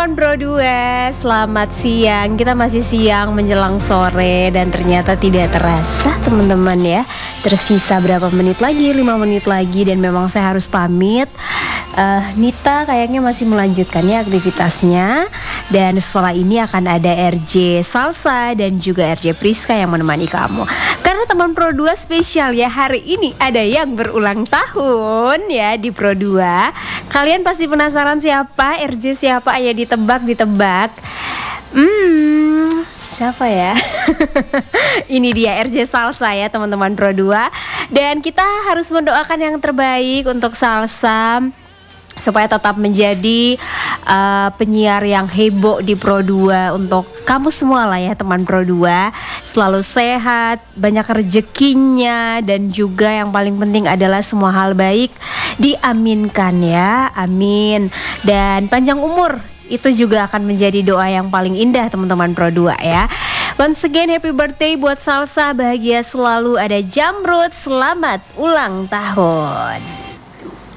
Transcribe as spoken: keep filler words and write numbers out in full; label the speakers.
Speaker 1: teman-teman Pro dua, selamat siang. Kita masih siang menjelang sore dan ternyata tidak terasa teman-teman ya. Tersisa berapa menit lagi? lima menit lagi dan memang saya harus pamit. uh, Nita kayaknya masih melanjutkan ya aktivitasnya. Dan setelah ini akan ada R J Salsa dan juga R J Priska yang menemani kamu. Karena teman Pro dua spesial ya, hari ini ada yang berulang tahun ya di Pro dua. Kalian pasti penasaran siapa R J, siapa? Ayo ditebak-ditebak. Hmm, siapa ya? Ini dia R J Salsa ya teman-teman Pro dua. Dan kita harus mendoakan yang terbaik untuk Salsa supaya tetap menjadi uh, penyiar yang heboh di Pro dua. Untuk kamu semua lah ya teman Pro dua, selalu sehat, banyak rezekinya, dan juga yang paling penting adalah semua hal baik diaminkan ya, amin. Dan panjang umur itu juga akan menjadi doa yang paling indah teman-teman Pro dua ya. Once again happy birthday buat Salsa, bahagia selalu, ada Jamrut, selamat ulang tahun.